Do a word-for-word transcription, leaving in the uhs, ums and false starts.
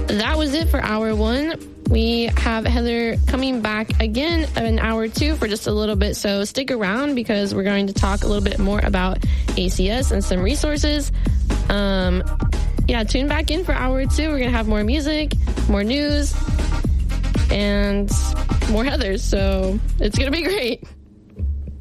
that was it for hour one. We have Heather coming back again in hour two for just a little bit, so stick around because we're going to talk a little bit more about A C S and some resources. Um, yeah, tune back in for hour two. We're going to have more music, more news, and more Heathers, so it's going to be great.